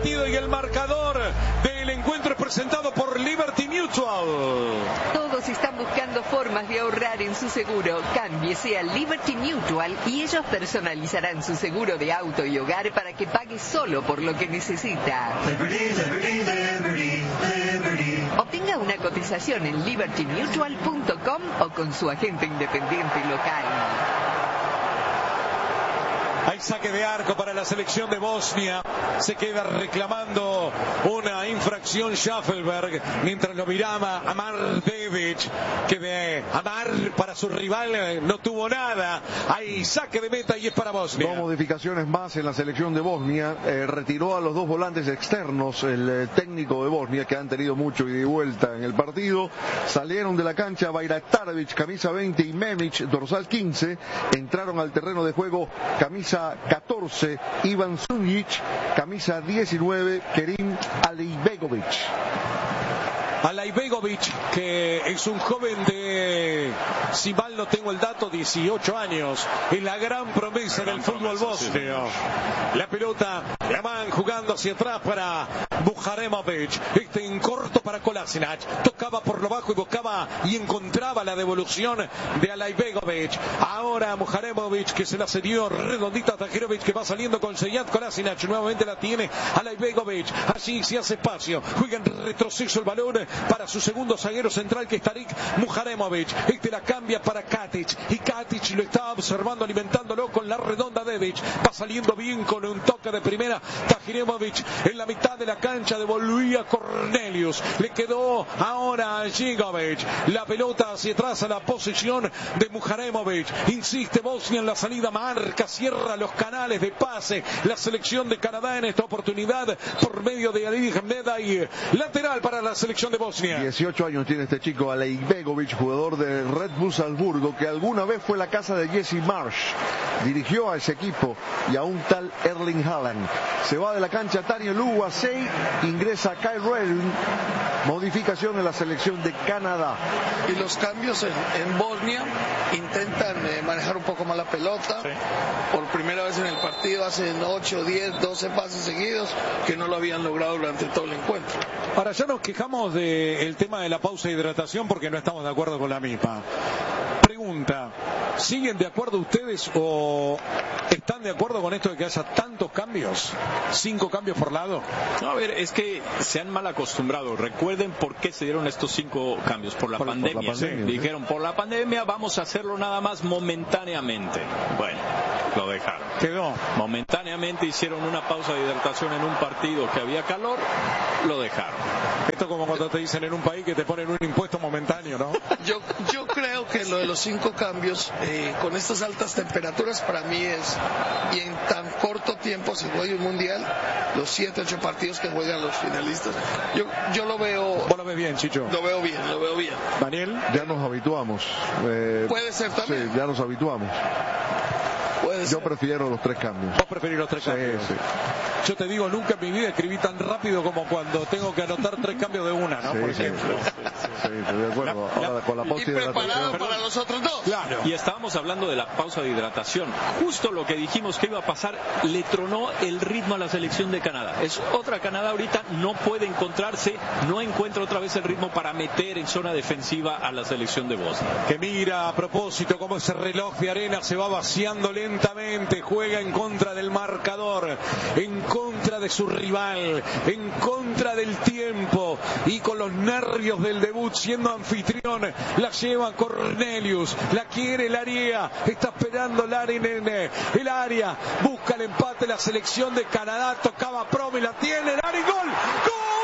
partido y el marcador del encuentro es presentado por Liberty Mutual. Todos están buscando formas de ahorrar en su seguro. Cámbiese a Liberty Mutual y ellos personalizarán su seguro de auto y hogar para que pague solo por lo que necesita. Obtenga una cotización en libertymutual.com o con su agente independiente local. Hay saque de arco para la selección de Bosnia. Se queda reclamando una infracción Schaffelberg mientras lo miraba Amar Devic, que de Amar para su rival no tuvo nada. Hay saque de meta y es para Bosnia. Dos modificaciones más en la selección de Bosnia. Retiró a los dos volantes externos el técnico de Bosnia, que han tenido mucho ida y vuelta en el partido. Salieron de la cancha Bajraktarevic, camisa 20, y Memic, dorsal 15. Entraron al terreno de juego camisa 14, Ivan Sunjic, camisa 19, Kerim Alejbegovic. Alejbegovic, que es un joven de, si mal no tengo el dato, 18 años, es la gran promesa del fútbol bosnio. La pelota la van jugando hacia atrás para Muharemovic, en corto para Kolasinac, tocaba por lo bajo y buscaba y encontraba la devolución de Alejbegovic. Ahora Muharemovic, que se la cedió redondita a Tahirovic, que va saliendo con Seyyad Kolasinac, nuevamente la tiene Alejbegovic, allí se hace espacio, juega en retroceso el balón para su segundo zaguero central, que es Tarik Muharemovic. La cambia para Katic, y Katic lo está observando, alimentándolo con la redonda Devic. Va saliendo bien con un toque de primera Tahirovic en la mitad de la cancha. Devolvía Cornelius, le quedó ahora a Gigovic. La pelota hacia atrás a la posesión de Muharemovic. Insiste Bosnia en la salida, marca, cierra los canales de pase la selección de Canadá en esta oportunidad por medio de Ali Medai, lateral para la selección de Bosnia. 18 años tiene este chico, Alejbegovic, jugador de Red Bull Salzburgo, que alguna vez fue la casa de Jesse Marsh. Dirigió a ese equipo y a un tal Erling Haaland. Se va de la cancha Tanya Luwasey, ingresa Kyle Redden. Modificación en la selección de Canadá. Y los cambios en Bosnia intentan manejar un poco más la pelota. Sí. Por primera vez en el partido hacen 8, 10, 12 pases seguidos que no lo habían logrado durante todo el encuentro. Ahora ya nos quejamos del tema de la pausa de hidratación porque no estamos de acuerdo con la misma. Pregunta, ¿siguen de acuerdo ustedes o están de acuerdo con esto de que haya tantos cambios? 5 cambios por lado. No, a ver, es que se han mal acostumbrado. Recuerden por qué se dieron estos 5 cambios, por la pandemia. Dijeron, por la pandemia vamos a hacerlo nada más momentáneamente. Bueno, lo dejaron. Quedó. Momentáneamente hicieron una pausa de hidratación en un partido que había calor, lo dejaron. Esto como cuando te dicen en un país que te ponen un impuesto momentáneo, ¿no? Yo creo que lo de los 5 cambios con estas altas temperaturas para mí es, y en tan corto tiempo se juega un mundial, los 7, 8 partidos que juegan los finalistas, yo lo veo. ¿Vos lo ves bien, Chicho? Lo veo bien. Daniel, ya nos habituamos. Puede ser también. Sí, ya nos habituamos. Yo prefiero los 3 cambios. ¿Vos preferís los 3 cambios? Sí. Yo te digo, nunca en mi vida escribí tan rápido como cuando tengo que anotar 3 cambios de una, ¿no? Sí, por ejemplo. Sí, estoy de acuerdo. Ahora, con la pausa de hidratación. Preparado para los otros 2. Claro. Y estábamos hablando de la pausa de hidratación. Justo lo que dijimos que iba a pasar, le tronó el ritmo a la selección de Canadá. Es otra Canadá ahorita, no puede encontrarse, no encuentra otra vez el ritmo para meter en zona defensiva a la selección de Bosnia. Que mira a propósito cómo ese reloj de arena se va vaciando lentamente, juega en contra del marcador, en contra de su rival, en contra del tiempo, y con los nervios del debut siendo anfitrión, la lleva Cornelius, la quiere el área, está esperando el área, busca el empate la selección de Canadá, tocaba Promi, la tiene, el área y ¡gol!